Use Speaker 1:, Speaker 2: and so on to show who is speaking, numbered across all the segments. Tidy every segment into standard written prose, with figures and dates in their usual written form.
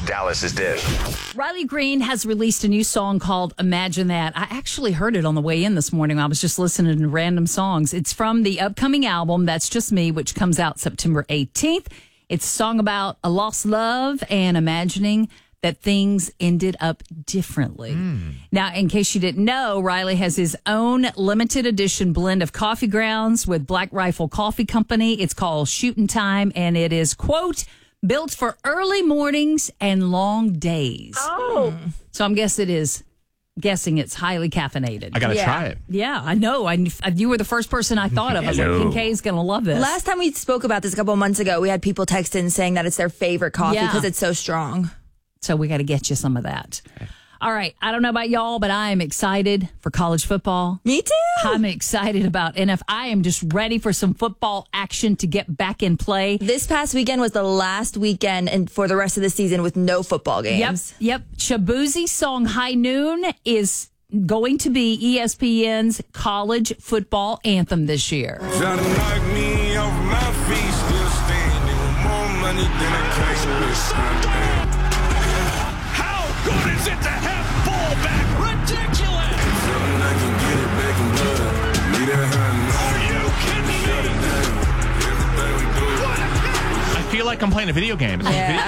Speaker 1: Dallas's Dish.
Speaker 2: Riley Green has released a new song called Imagine That. I actually heard it on the way in this morning. I was just listening to random songs. It's from the upcoming album, That's Just Me, which comes out September 18th. It's a song about a lost love and imagining that things ended up differently. Now, in case you didn't know, Riley has his own limited edition blend of coffee grounds with Black Rifle Coffee Company. It's called Shootin' Time, and it is, quote, built for early mornings and long days.
Speaker 3: Oh.
Speaker 2: So I'm guessing it's highly caffeinated.
Speaker 4: I got to try it.
Speaker 2: Yeah, I know. You were the first person I thought of. I was like, Kincaid's going to love this.
Speaker 3: Last time we spoke about this a couple of months ago, we had people text in saying that it's their favorite coffee because it's so strong.
Speaker 2: So we got to get you some of that. All right. I don't know about y'all, but I am excited for college football.
Speaker 3: Me too.
Speaker 2: I'm excited about NFL. I am just ready for some football action to get back in play.
Speaker 3: This past weekend was the last weekend and for the rest of the season with no football games.
Speaker 2: Yep. Shabuzi's song High Noon is going to be ESPN's college football anthem this year.
Speaker 5: Try to knock me off my feet, still standing with more money than I can withstand.
Speaker 6: How good is it to have fullback? Ridiculous!
Speaker 5: Feeling I can get it back in blood. Leave that
Speaker 6: Are you kidding me?
Speaker 4: I feel like I'm playing a video game.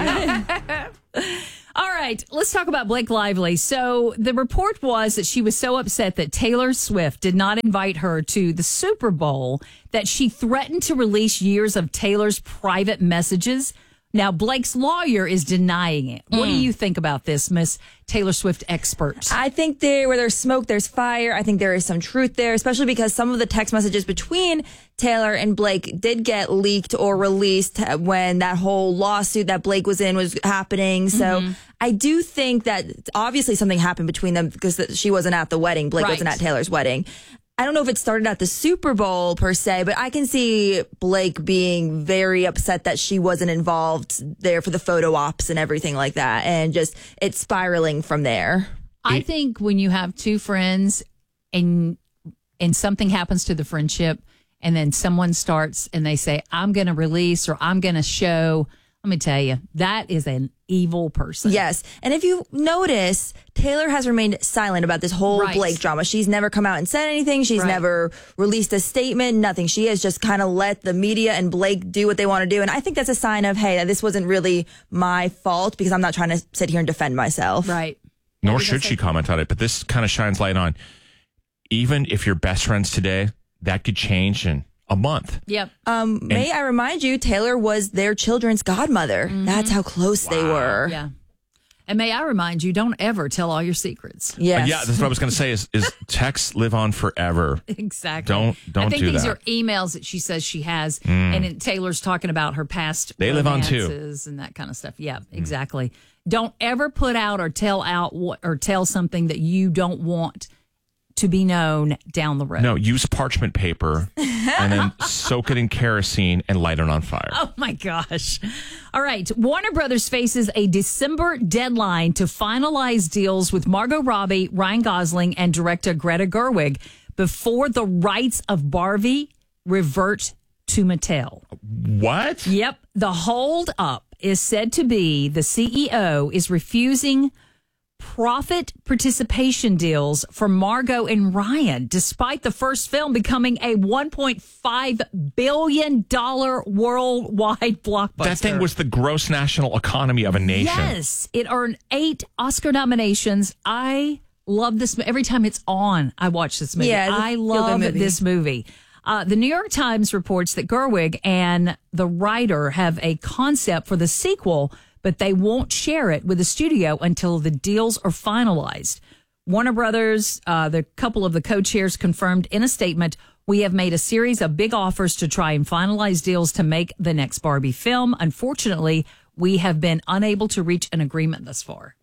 Speaker 2: All right, let's talk about Blake Lively. So the report was that she was so upset that Taylor Swift did not invite her to the Super Bowl that she threatened to release years of Taylor's private messages. Now, Blake's lawyer is denying it. What do you think about this, Miss Taylor Swift expert?
Speaker 3: I think where there's smoke, there's fire. I think there is some truth there, especially because some of the text messages between Taylor and Blake did get leaked or released when that whole lawsuit that Blake was in was happening. So I do think that obviously something happened between them because she wasn't at the wedding. Blake wasn't at Taylor's wedding. I don't know if it started at the Super Bowl per se, but I can see Blake being very upset that she wasn't involved there for the photo ops and everything like that. And just it's spiraling from there.
Speaker 2: I think when you have two friends and something happens to the friendship and then someone starts and they say, I'm going to release or I'm going to show, let me tell you, that is an evil person.
Speaker 3: Yes. And if you notice, Taylor has remained silent about this whole Blake drama. She's never come out and said anything. She's never released a statement, nothing. She has just kind of let the media and Blake do what they want to do. And I think that's a sign of, hey, this wasn't really my fault because I'm not trying to sit here and defend myself.
Speaker 2: Right.
Speaker 4: Nor should she comment on it. But this kind of shines light on, even if you're best friends today, that could change in a month.
Speaker 2: Yep.
Speaker 3: May I remind you, Taylor was their children's godmother. That's how close they were.
Speaker 2: Yeah. And may I remind you, don't ever tell all your secrets.
Speaker 3: Yes.
Speaker 4: Yeah, that's what I was going to say is texts live on forever.
Speaker 2: Exactly.
Speaker 4: Don't
Speaker 2: I think
Speaker 4: do
Speaker 2: these
Speaker 4: that.
Speaker 2: are emails that she says she has, and Taylor's talking about her past
Speaker 4: They live on, too.
Speaker 2: romances and that kind of stuff. Yeah, exactly. Don't ever put out or tell something that you don't want to be known down the road.
Speaker 4: No, use parchment paper and then soak it in kerosene and light it on fire.
Speaker 2: Oh, my gosh. All right. Warner Brothers faces a December deadline to finalize deals with Margot Robbie, Ryan Gosling, and director Greta Gerwig before the rights of Barbie revert to Mattel.
Speaker 4: What?
Speaker 2: Yep. The hold up is said to be the CEO is refusing profit participation deals for Margot and Ryan, despite the first film becoming a $1.5 billion worldwide blockbuster.
Speaker 4: That thing was the gross national economy of a nation.
Speaker 2: Yes. It earned 8 Oscar nominations. I love this. Every time it's on, I watch this movie.
Speaker 3: Yeah,
Speaker 2: I love this movie. The New York Times reports that Gerwig and the writer have a concept for the sequel, but they won't share it with the studio until the deals are finalized. Warner Brothers, the couple of the co-chairs confirmed in a statement, we have made a series of big offers to try and finalize deals to make the next Barbie film. Unfortunately, we have been unable to reach an agreement thus far.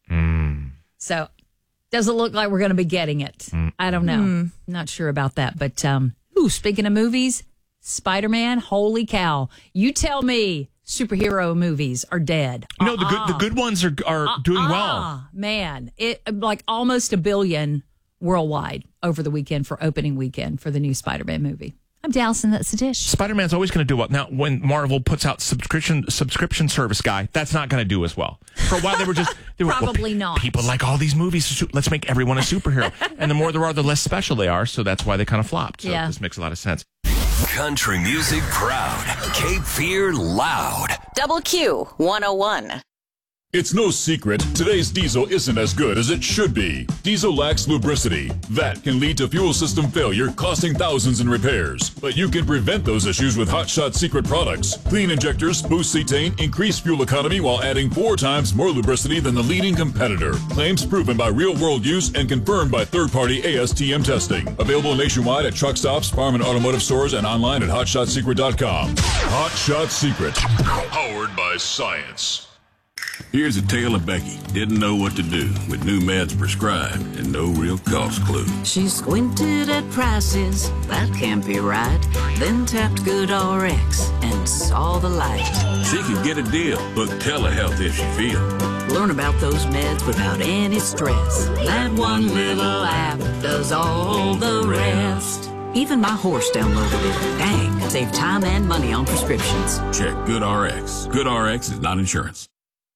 Speaker 2: So doesn't look like we're going to be getting it. I don't know. Not sure about that. But speaking of movies, Spider-Man, holy cow. You tell me superhero movies are dead.
Speaker 4: No, the good ones are doing well.
Speaker 2: Man, it like almost $1 billion worldwide over the weekend for opening weekend for the new Spider-Man movie. I'm Dallison. That's the dish.
Speaker 4: Spider-Man's always going to do well. Now, when Marvel puts out subscription service guy, that's not going to do as well. For a while, they were
Speaker 2: Probably not.
Speaker 4: People like all these movies. Let's make everyone a superhero. And the more there are, the less special they are. So that's why they kind of flopped. So this makes a lot of sense.
Speaker 1: Country music proud. Cape Fear loud.
Speaker 7: Double Q 101.
Speaker 8: It's no secret, today's diesel isn't as good as it should be. Diesel lacks lubricity. That can lead to fuel system failure, costing thousands in repairs. But you can prevent those issues with Hot Shot Secret products. Clean injectors, boost cetane, increase fuel economy while adding 4 times more lubricity than the leading competitor. Claims proven by real-world use and confirmed by third-party ASTM testing. Available nationwide at truck stops, farm and automotive stores, and online at HotShotSecret.com. Hot Shot Secret. Powered by science.
Speaker 9: Here's a tale of Becky. Didn't know what to do with new meds prescribed and no real cost clue.
Speaker 10: She squinted at prices, that can't be right. Then tapped GoodRx and saw the light.
Speaker 9: She could get a deal, book telehealth if she feel.
Speaker 10: Learn about those meds without any stress. That one little app does all the rest. Even my horse downloaded it. Dang, save time and money on prescriptions.
Speaker 9: Check GoodRx. GoodRx is not insurance.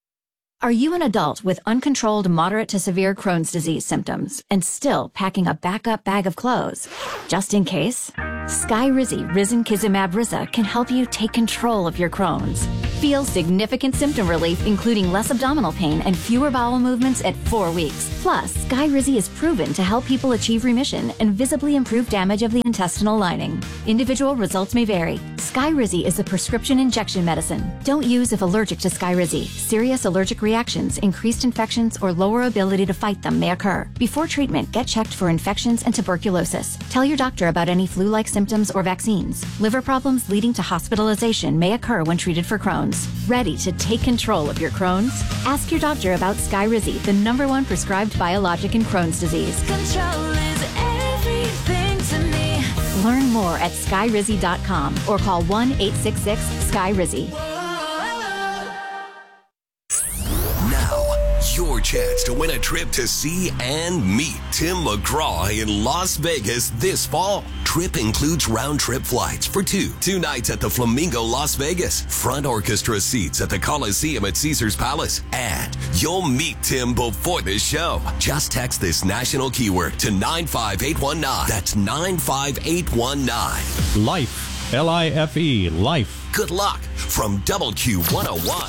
Speaker 11: Are you an adult with uncontrolled moderate to severe Crohn's disease symptoms and still packing a backup bag of clothes? Just in case, Skyrizi Risankizumab Riza can help you take control of your Crohn's. Feel significant symptom relief, including less abdominal pain and fewer bowel movements at 4 weeks. Plus, Skyrizi is proven to help people achieve remission and visibly improve damage of the intestinal lining. Individual results may vary. Skyrizi is a prescription injection medicine. Don't use if allergic to Skyrizi. Serious allergic reactions, increased infections, or lower ability to fight them may occur. Before treatment, get checked for infections and tuberculosis. Tell your doctor about any flu-like symptoms or vaccines. Liver problems leading to hospitalization may occur when treated for Crohn's. Ready to take control of your Crohn's? Ask your doctor about Skyrizi, the #1 prescribed biologic in Crohn's disease.
Speaker 12: Control is everything to me.
Speaker 11: Learn more at Skyrizi.com or call 1-866-SKYRIZI.
Speaker 1: Your chance to win a trip to see and meet Tim McGraw in Las Vegas this fall. Trip includes round-trip flights for two nights at the Flamingo Las Vegas, front orchestra seats at the Coliseum at Caesars Palace, and you'll meet Tim before the show. Just text this national keyword to 95819. That's 95819.
Speaker 13: Life. L-I-F-E. Life.
Speaker 1: Good luck from Double Q 101.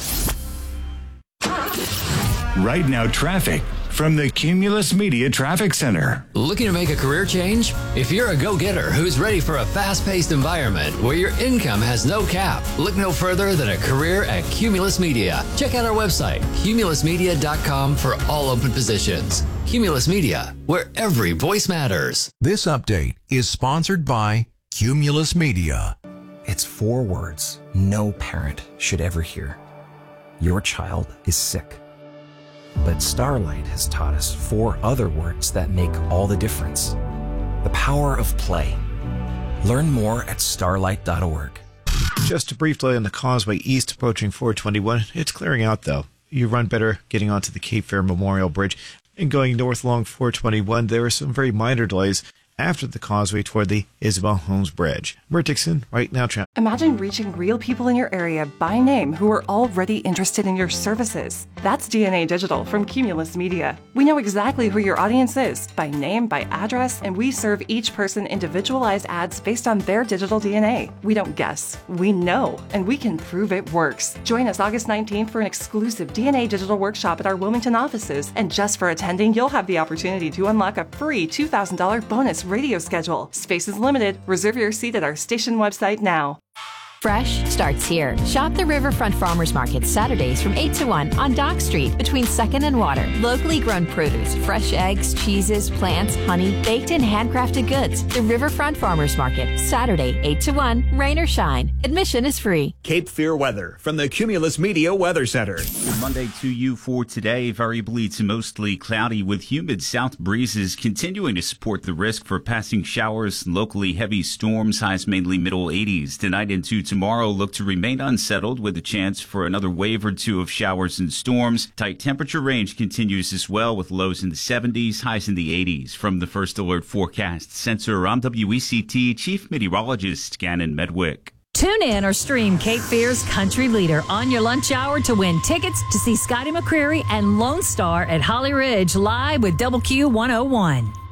Speaker 14: Right now, traffic from the Cumulus Media Traffic Center.
Speaker 15: Looking to make a career change? If you're a go-getter who's ready for a fast-paced environment where your income has no cap, look no further than a career at Cumulus Media. Check out our website, cumulusmedia.com, for all open positions. Cumulus Media, where every voice matters.
Speaker 16: This update is sponsored by Cumulus Media.
Speaker 17: It's 4 words no parent should ever hear. Your child is sick. But Starlight has taught us 4 other words that make all the difference. The power of play. Learn more at starlight.org.
Speaker 18: Just a brief delay on the Causeway East approaching 421. It's clearing out, though. You run better getting onto the Cape Fear Memorial Bridge. And going north along 421, there are some very minor delays after the causeway toward the Isabel Holmes Bridge. Mert Dixon, Right Now Traffic.
Speaker 19: Imagine reaching real people in your area by name who are already interested in your services. That's DNA Digital from Cumulus Media. We know exactly who your audience is by name, by address, and we serve each person individualized ads based on their digital DNA. We don't guess, we know, and we can prove it works. Join us August 19th for an exclusive DNA Digital workshop at our Wilmington offices. And just for attending, you'll have the opportunity to unlock a free $2,000 bonus radio schedule. Space is limited. Reserve your seat at our station website now.
Speaker 20: Fresh starts here. Shop the Riverfront Farmers Market Saturdays from 8 to 1 on Dock Street between 2nd and Water. Locally grown produce, fresh eggs, cheeses, plants, honey, baked and handcrafted goods. The Riverfront Farmers Market, Saturday, 8 to 1, rain or shine. Admission is free.
Speaker 21: Cape Fear weather from the Cumulus Media Weather Center.
Speaker 22: Good Monday to you for today. Variably to mostly cloudy with humid south breezes continuing to support the risk for passing showers, locally heavy storms, highs mainly middle 80s. Tonight into tomorrow look to remain unsettled with a chance for another wave or two of showers and storms. Tight temperature range continues as well with lows in the 70s, highs in the 80s. From the First Alert Forecast Center, I'm WECT Chief Meteorologist Gannon Medwick.
Speaker 2: Tune in or stream Cape Fear's Country Leader on your lunch hour to win tickets to see Scotty McCreery and Lone Star at Holly Ridge live with Double Q 101.